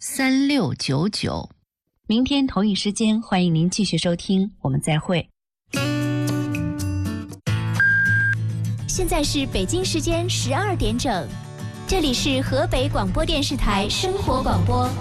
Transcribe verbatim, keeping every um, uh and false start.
三六九九。 明天同一时间，欢迎您继续收听，我们再会。 现在是北京时间十二点整，这里是河北广播电视台生活广播。